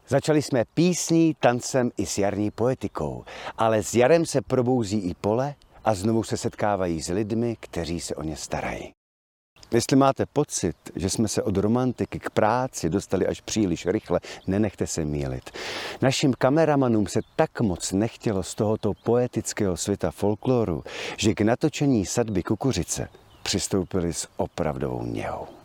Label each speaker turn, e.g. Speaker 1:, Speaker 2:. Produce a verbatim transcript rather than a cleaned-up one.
Speaker 1: Začali jsme písní, tancem i s jarní poetikou, ale s jarem se probouzí i pole a znovu se setkávají s lidmi, kteří se o ně starají. Jestli máte pocit, že jsme se od romantiky k práci dostali až příliš rychle, nenechte se mýlit. Našim kameramanům se tak moc nechtělo z tohoto poetického světa folkloru, že k natočení Sadby kukuřice přistoupili s opravdovou něhou.